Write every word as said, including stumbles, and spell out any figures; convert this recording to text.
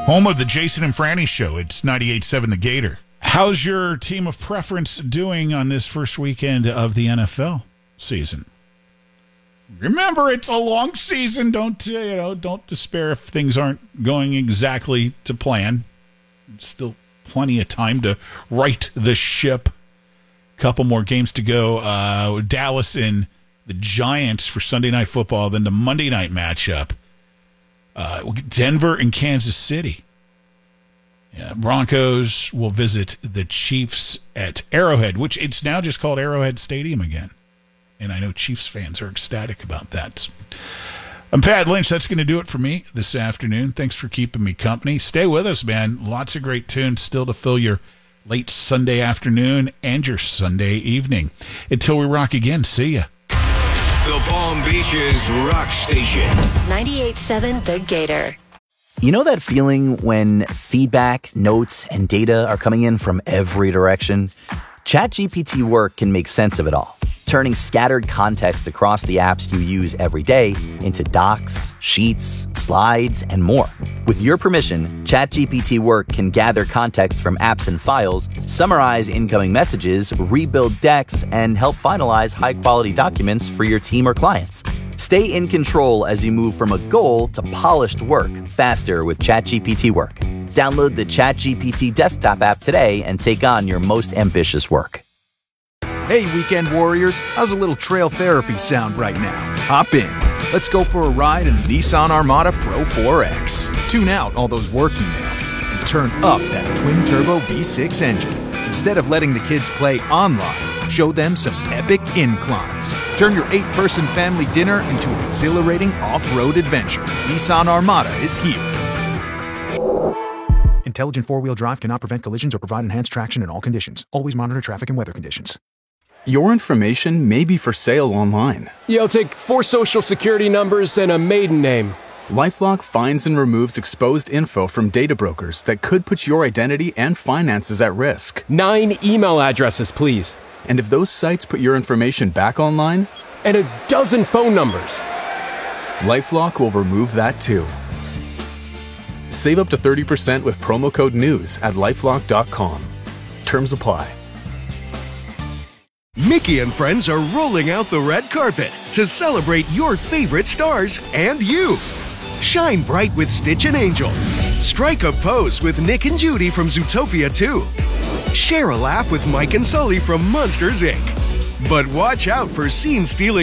Home of the Jason and Franny Show. It's ninety-eight point seven The Gator. How's your team of preference doing on this first weekend of the N F L season? Remember, it's a long season. Don't you know? Don't despair if things aren't going exactly to plan. Still plenty of time to right the ship. Couple more games to go. Uh, Dallas and the Giants for Sunday Night Football. Then the Monday night matchup. Uh, Denver and Kansas City. Yeah, Broncos will visit the Chiefs at Arrowhead, which it's now just called Arrowhead Stadium again. And I know Chiefs fans are ecstatic about that. I'm Pat Lynch. That's going to do it for me this afternoon. Thanks for keeping me company. Stay with us, man. Lots of great tunes still to fill your late Sunday afternoon and your Sunday evening. Until we rock again, see ya. The Palm Beaches Rock Station. ninety-eight point seven The Gator. You know that feeling when feedback, notes, and data are coming in from every direction? ChatGPT Work can make sense of it all, turning scattered context across the apps you use every day into docs, sheets, slides, and more. With your permission, ChatGPT Work can gather context from apps and files, summarize incoming messages, rebuild decks, and help finalize high-quality documents for your team or clients. Stay in control as you move from a goal to polished work faster with ChatGPT Work. Download the ChatGPT desktop app today and take on your most ambitious work. Hey, weekend warriors, how's a little trail therapy sound right now? Hop in. Let's go for a ride in the Nissan Armada Pro four X. Tune out all those work emails and turn up that twin-turbo V six engine. Instead of letting the kids play online, show them some epic inclines. Turn your eight-person family dinner into an exhilarating off-road adventure. Nissan Armada is here. Intelligent four-wheel drive cannot prevent collisions or provide enhanced traction in all conditions. Always monitor traffic and weather conditions. Your information may be for sale online. You'll take four social security numbers and a maiden name. LifeLock finds and removes exposed info from data brokers that could put your identity and finances at risk. Nine email addresses, please. And if those sites put your information back online? And a dozen phone numbers. LifeLock will remove that too. Save up to thirty percent with promo code NEWS at lifelock dot com. Terms apply. Mickey and friends are rolling out the red carpet to celebrate your favorite stars and you. Shine bright with Stitch and Angel. Strike a pose with Nick and Judy from Zootopia two. Share a laugh with Mike and Sully from Monsters, Incorporated. But watch out for scene-stealing